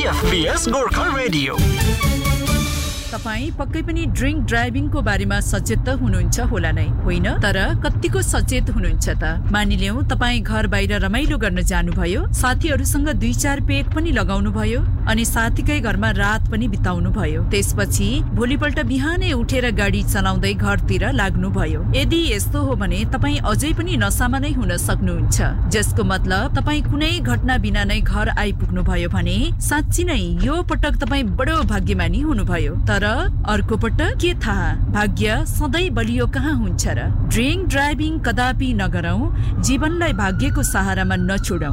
BFBS Gorkha radio. तपाईं पक्कै पनि ड्रिङ्क ड्राइभिङको बारेमा सचेत त हुनुहुन्छ होला नै, होइन? तर कतिको सचेत हुनुहुन्छ त? मानिलियौं तपाईं घर बाहिर रमाइलो गर्न जानुभयो, साथीहरूसँग 2-4 पेग पनि लगाउनु भयो अनि साथीकै घरमा रात पनि बिताउनु भयो। त्यसपछि भोलिपल्ट बिहानै उठेर गाडी चलाउँदै घरतिर लाग्नु भयो। यदि यस्तो हो भने तपाईं अझै पनि नसामा नै हुन सक्नुहुन्छ, जसको मतलब तपाईं कुनै घटना बिना नै घर आइपुग्नु भयो भने साँच्ची नै यो पटक तपाईं बडो भाग्यमानी हुनुभयो। तर अर्को पटक के थाहा, भाग्य सधैँ बलियो कहाँ हुन्छ र? ड्रिङ्क ड्राइभिङ कदापि नगरौं, जीवनलाई भाग्यको सहारामा नछोडौं।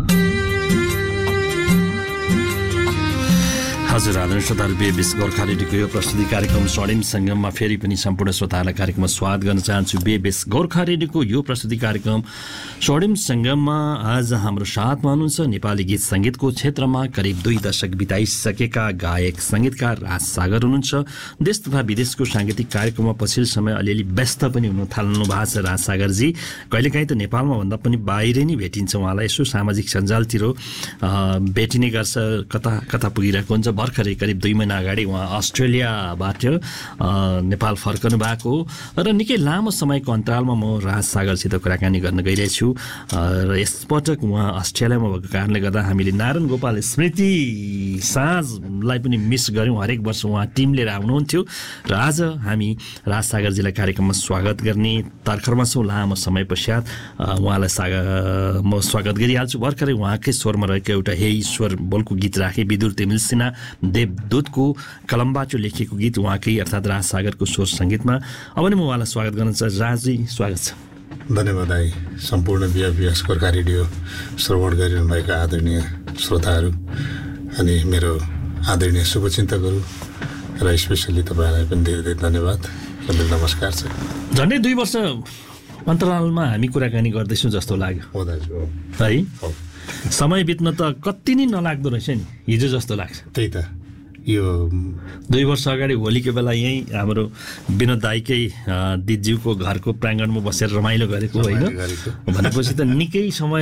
हजुर, आदरणीय श्रोताहरू, BFBS गोर्खा रेडियोको यो प्रस्तुति कार्यक्रम स्वर्णिम सङ्गममा फेरि पनि सम्पूर्ण श्रोताहरूलाई कार्यक्रममा स्वागत गर्न चाहन्छु। BFBS गोर्खा रेडियोको यो प्रस्तुति कार्यक्रम स्वर्णिम सङ्गममा आज हाम्रो साथमा हुनुहुन्छ नेपाली गीत सङ्गीतको क्षेत्रमा करिब 2 दशक बिताइसकेका गायक सङ्गीतकार राज सागर हुनुहुन्छ। देश तथा विदेशको साङ्गीतिक कार्यक्रममा पछिल्लो समय अलिअलि व्यस्त पनि हुन थाल्नु भएको छ राज सागरजी। कहिलेकाहीँ त नेपालमा भन्दा पनि बाहिरै नै भेटिन्छ उहाँलाई, यसो सामाजिक सञ्जालतिर भेटिने गर्छ, कता कता पुगिरहेको हुन्छ। भर्खरै करिब 2 महिना अगाडि उहाँ अस्ट्रेलियाबाट नेपाल फर्कनु भएको र निकै लामो समयको अन्तरालमा म राज सागरसित कुराकानी गर्न गइरहेछु र यसपटक उहाँ अस्ट्रेलियामा भएको कारणले गर्दा हामीले नारायण गोपाल स्मृति साँझलाई पनि मिस गऱ्यौँ। हरेक वर्ष उहाँ टिम लिएर आउनुहुन्थ्यो र आज हामी राज सागरजीलाई कार्यक्रममा स्वागत गर्ने तर्खरमा छौँ। लामो समय पश्चात उहाँलाई म स्वागत गरिहाल्छु। भर्खरै उहाँकै स्वरमा रहेको एउटा हे ईश्वर बोलको गीत राखेँ, विदुर तिमिल सिन्हा देवदूतको कलमबाट लेखिएको गीत उहाँकै अर्थात् राज सागरको स्वर सङ्गीतमा। अब नि म उहाँलाई स्वागत गर्न चाहन्छु। राजजी, स्वागत छ। धन्यवाद भाइ। सम्पूर्ण BFBS गोर्खा रेडियो श्रवण गरिरहनु भएका आदरणीय श्रोताहरू अनि मेरो आदरणीय शुभचिन्तकहरू र स्पेसली तपाईँहरूलाई पनि धेरै धेरै धन्यवाद र मेरो नमस्कार छ। झन्डै 2 वर्ष अन्तरालमा हामी कुराकानी गर्दैछौँ जस्तो लाग्यो हो दाजु, है? समय बित्न त कति नै नलाग्दो रहेछ नि, हिजो जस्तो लाग्छ। त्यही त, यो 2 वर्ष अगाडि होलीको बेला यहीँ हाम्रो विनोद दाईकै दिदीज्यूको घरको प्राङ्गणमा बसेर रमाइलो गरेको होइन भनेपछि त निकै समय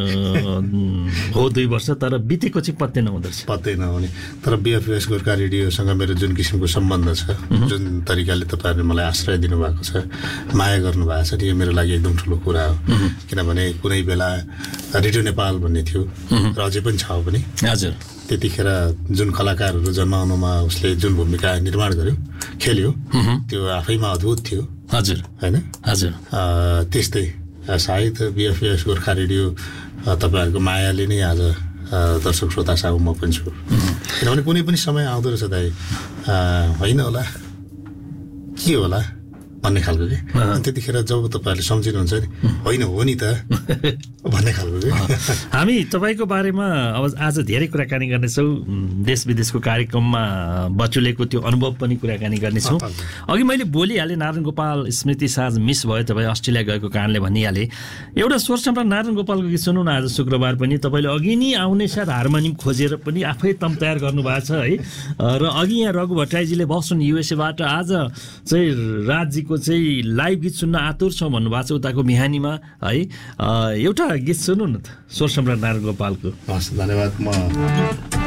हो 2 वर्ष, तर बितेको चाहिँ पत्तै नहुँदो रहेछ। पत्तै नहुने। तर BFBS गोर्खा रेडियोसँग मेरो जुन किसिमको सम्बन्ध छ, जुन तरिकाले तपाईँहरूले मलाई आश्रय दिनुभएको छ, माया गर्नुभएको छ, यो मेरो लागि एकदम ठुलो कुरा हो। किनभने कुनै बेला रेडियो नेपाल भन्ने थियो र अझै पनि छ पनि। हजुर, त्यतिखेर जुन कलाकारहरू जन्माउनुमा उसले जुन भूमिका निर्माण गर्यो, खेल्यो, त्यो आफैमा अद्भुत थियो। हजुर, होइन? हजुर, त्यस्तै सायद BFBS गोर्खा रेडियो तपाईँहरूको मायाले नै आज दर्शक श्रोता सामु म पनि छु। किनभने कुनै पनि समय आउँदो रहेछ दाइ, होइन होला के होला भन्ने खालको कि, त्यतिखेर जब तपाईँहरूले सम्झिनुहुन्छ नि, होइन हो नि त भन्ने खालको कि। हामी तपाईँको बारेमा अब आज धेरै कुराकानी गर्नेछौँ। देश विदेशको कार्यक्रममा बचुलेको त्यो अनुभव पनि कुराकानी गर्नेछौँ। अघि मैले बोलिहालेँ, नारायण गोपाल स्मृति साँझ मिस भयो, तपाईँ अस्ट्रेलिया गएको कारणले भनिहालेँ। एउटा स्वर सम्राट नारायण गोपालको गीत सुनौँ न आज शुक्रबार पनि। तपाईँले अघि नै आउने साथ हार्मोनियम खोजेर पनि आफै तम तयार गर्नुभएको छ है। र अघि यहाँ रघु भट्टराईजीले बस्टन USA बाट आज चाहिँ राजजीको चाहिँ लाइभ गीत सुन्न आतुर छौँ भन्नुभएको छ उताको बिहानीमा है। एउटा गीत सुन्नु न त स्वर सम्राट नारायण गोपालको। हस्, धन्यवाद। म